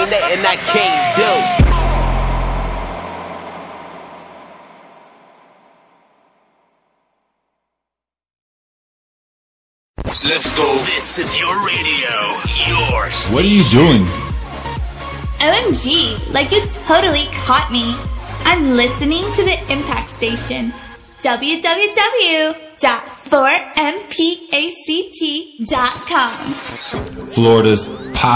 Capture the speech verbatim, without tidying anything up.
ain't nothing I can't do. Let's go. This is your radio. Your station. What are you doing? O M G, like you totally caught me. I'm listening to the Impact Station. w w w dot four m p a c t dot com. Florida's